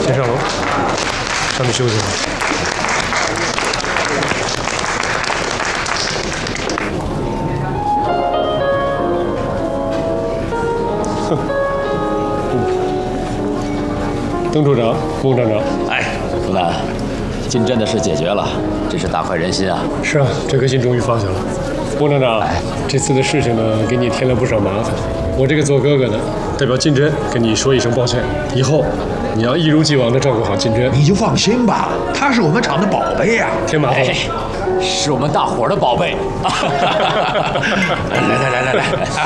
先上楼，上去休息会儿。哼，邓处长、翁站长， 哎，ful南，金针的事解决了，真是大快人心啊！ 是啊，这颗心终于放下了。翁站长，这次的事情呢，给你添了不少麻烦。我这个做哥哥的，代表金针跟你说一声抱歉。以后你要一如既往地照顾好金针。 你就放心吧，他是我们厂的宝贝呀。 添麻烦了。 是我们大伙儿的宝贝。来，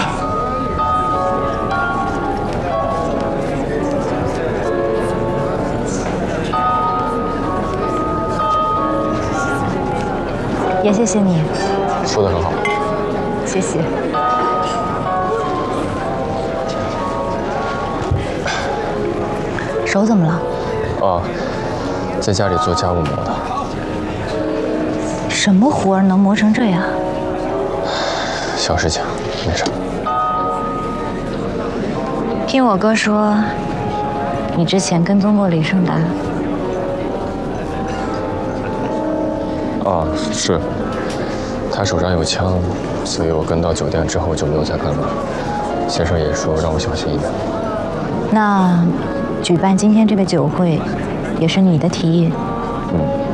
也谢谢你， 说得很好。 谢谢。手怎么了？ 啊，在家里做家务磨的。 什么活儿能磨成这样？ 小事情，没事。 听我哥说，你之前跟踪过李胜达。 啊，是。他手上有枪，所以我跟到酒店之后就没有再跟了。先生也说让我小心一点。 那举办今天这个酒会，也是你的提议？ 嗯。